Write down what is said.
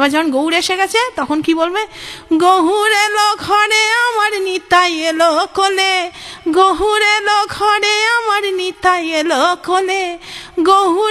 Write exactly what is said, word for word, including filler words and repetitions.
এবার যখন গৌর এসে গেছে তখন কি বলবে? গহুর এলো ঘরে আমার নিতাই এলো কোলে, গহুর এলো ঘরে আমার নিতাই এলো কোলে, গহুর